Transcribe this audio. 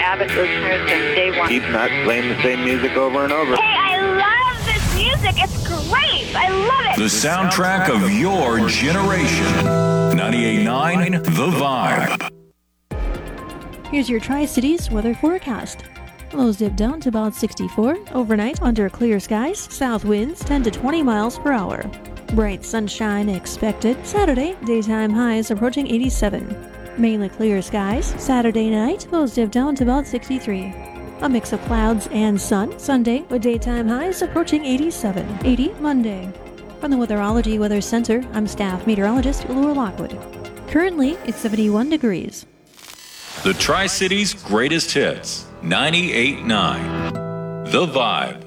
avid listeners since day one. Keep not playing the same music over and over. Hey, I love this music. It's great. I love it. The soundtrack of your generation. 98.9 The Vibe. Here's your Tri-Cities weather forecast. Lows dip down to about 64. Overnight, under clear skies. South winds 10 to 20 miles per hour. Bright sunshine expected. Saturday, daytime highs approaching 87. Mainly clear skies. Saturday night, lows dip down to about 63. A mix of clouds and sun. Sunday, with daytime highs approaching 87. 80 Monday. From the Weatherology Weather Center, I'm staff meteorologist Laura Lockwood. Currently, it's 71 degrees. The Tri-Cities greatest hits. 98.9 The Vibe.